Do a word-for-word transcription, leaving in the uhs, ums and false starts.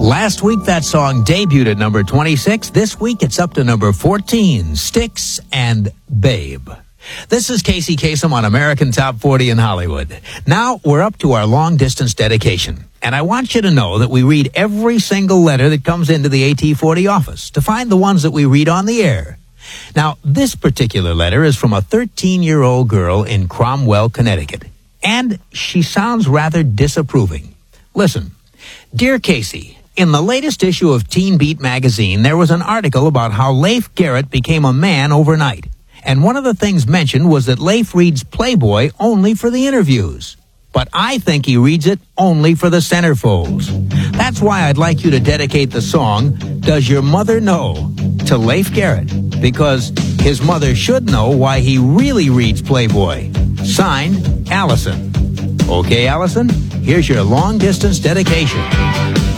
Last week, that song debuted at number twenty-six. This week, it's up to number fourteen, Styx and Babe. This is Casey Kasem on American Top forty in Hollywood. Now, we're up to our long-distance dedication. And I want you to know that we read every single letter that comes into the A T forty office to find the ones that we read on the air. Now, this particular letter is from a thirteen-year-old girl in Cromwell, Connecticut. And she sounds rather disapproving. Listen, Dear Casey, in the latest issue of Teen Beat magazine, there was an article about how Leif Garrett became a man overnight. And one of the things mentioned was that Leif reads Playboy only for the interviews. But I think he reads it only for the centerfolds. That's why I'd like you to dedicate the song, Does Your Mother Know?, to Leif Garrett, because his mother should know why he really reads Playboy. Signed, Allison. Okay, Allison, here's your long-distance dedication.